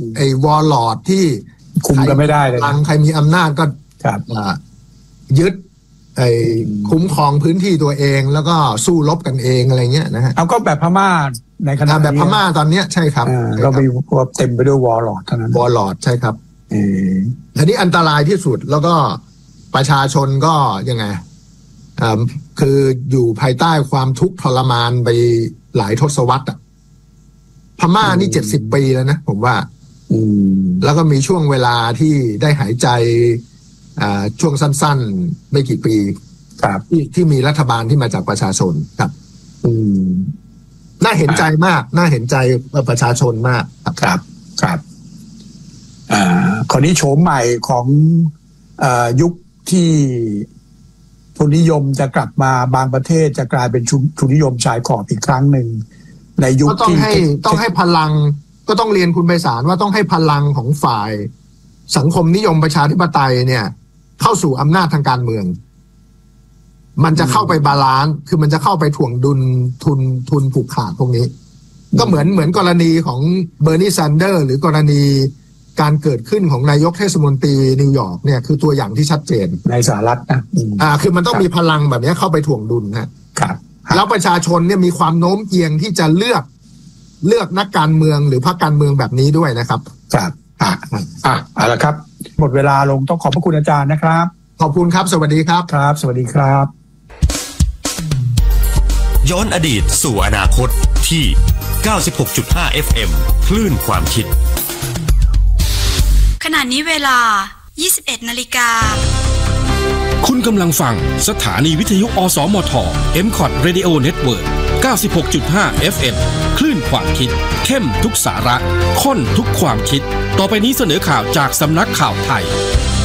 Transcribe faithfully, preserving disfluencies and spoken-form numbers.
ไอ้วอร์ลอร์ดที่คุมกันไม่ได้เลยใครมีอำนาจก็ยึดไอ้คุ้มครองพื้นที่ตัวเองแล้วก็สู้รบกันเองอะไรเงี้ยนะฮะเอาก็แบบพม่าในขณะแบบพม่าตอนนี้ใช่ครับก็มีพวกเต็มไปด้วยวอร์ลอร์ดเท่านั้นวอร์ลอร์ดใช่ครับอันนี้อันตรายที่สุดแล้วก็ประชาชนก็ยังไงอ่าคืออยู่ภายใต้ความทุกข์ทรมานไปหลายทศวรรษอ่ะพม่านี่เจ็ดสิบปีแล้วนะผมว่าแล้วก็มีช่วงเวลาที่ได้หายใจอ่าช่วงสั้นๆไม่กี่ปีครับที่ที่มีรัฐบาลที่มาจากประชาชนครับอืมน่าเห็นใจมากน่าเห็นใจประชาชนมากครับครับอ่าคราวนี้โฉมใหม่ของอ่ายุคที่ทุนนิยมจะกลับมาบางประเทศจะกลายเป็นทุนนิยมชายขอบอีกครั้งหนึ่งในยุคที่ต้องให้ต้องให้พลังก็ต้องเรียนคุณไพศาลว่าต้องให้พลังของฝ่ายสังคมนิยมประชาธิปไตยเนี่ยเข้าสู่อำนาจทางการเมืองมันจะเข้าไปบาลานซ์คือมันจะเข้าไปถ่วงดุลทุนทุนผูกขาดพวกนี้ก็เหมือนเหมือนกรณีของเบอร์นีแซนเดอร์หรือกรณีการเกิดขึ้นของนายกเทศมนตรีนิวยอร์กเนี่ยคือตัวอย่างที่ชัดเจนในสหรัฐนะอ่าคือมันต้องมีพลังแบบนี้เข้าไปถ่วงดุลนะครับแล้วประชาชนเนี่ยมีความโน้มเอียงที่จะเลือกเลือกนักการเมืองหรือพรรคการเมืองแบบนี้ด้วยนะครับครับอ่ะอ่ะเอาละครับหมดเวลาลงต้องขอบพระคุณอาจารย์นะครับขอบคุณครับสวัสดีครับครับสวัสดีครับย้อนอดีตสู่อนาคตที่ เก้าสิบหกจุดห้า เอฟ เอ็ม คลื่นความคิดขณะนี้เวลา ยี่สิบเอ็ดนาฬิกาคุณกำลังฟังสถานีวิทยุอสมท เอ็ม คอท Radio Network เก้าสิบหกจุดห้า เอฟ เอ็ม คลื่นความคิดเข้มทุกสาระข้นทุกความคิดต่อไปนี้เสนอข่าวจากสำนักข่าวไทย